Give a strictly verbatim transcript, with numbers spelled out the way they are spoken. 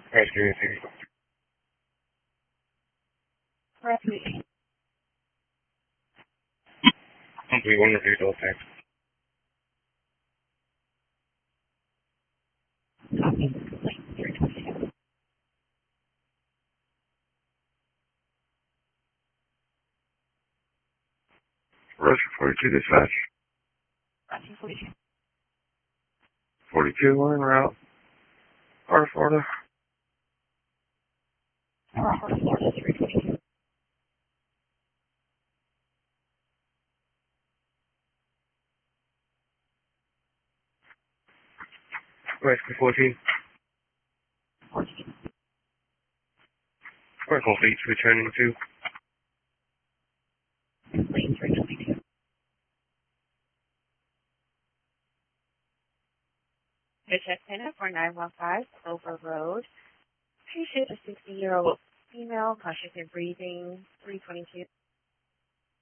Rescue six. Rescue. Complete one review all text. Copy. Complete. three twenty-two. Rescue forty-two dispatch. Rescue forty-two. forty-two, we're en route. Heart of Florida. Heart of Florida, three twenty-two. Rescue fourteen. fourteen. We're complete, returning to. Complete, three twenty-two. The check pin for nine one five Clover Road. Patient, a sixty-year-old female, cautious in breathing, three twenty-two.